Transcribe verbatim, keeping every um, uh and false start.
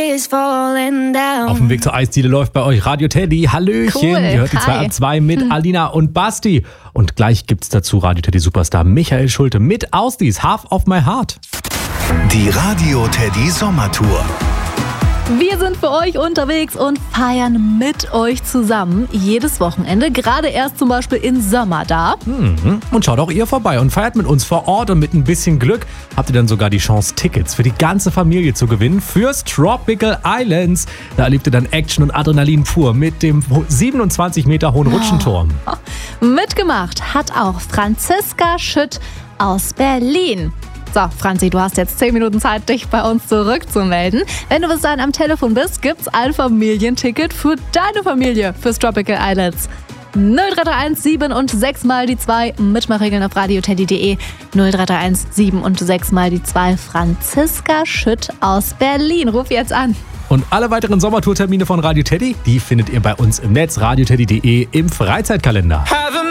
Auf dem Weg zur Eisdiele läuft bei euch Radio Teddy. Hallöchen, Cool. ihr hört die zwei Hi. ab zwei mit hm. Alina und Basti. Und gleich gibt's dazu Radio Teddy Superstar Michael Schulte mit Ausdies Half of My Heart. Die Radio Teddy Sommertour. Wir sind für euch unterwegs und feiern mit euch zusammen jedes Wochenende. Gerade erst zum Beispiel im Sommer da. Mhm. Und schaut auch ihr vorbei und feiert mit uns vor Ort. Und mit ein bisschen Glück habt ihr dann sogar die Chance, Tickets für die ganze Familie zu gewinnen fürs Tropical Islands. Da erlebt ihr dann Action und Adrenalin pur mit dem siebenundzwanzig Meter hohen Rutschenturm. Oh. Mitgemacht hat auch Franziska Schütt aus Berlin. So, Franzi, du hast jetzt zehn Minuten Zeit, dich bei uns zurückzumelden. Wenn du bis dahin am Telefon bist, gibt's ein Familienticket für deine Familie fürs Tropical Islands. null drei drei eins sieben und sechs mal die zwei. Mitmachregeln auf radioteddy punkt de. null drei drei eins sieben und sechs mal die zwei. Franziska Schütt aus Berlin. Ruf jetzt an. Und alle weiteren Sommertourtermine von Radio Teddy, die findet ihr bei uns im Netz radioteddy punkt de im Freizeitkalender. Have a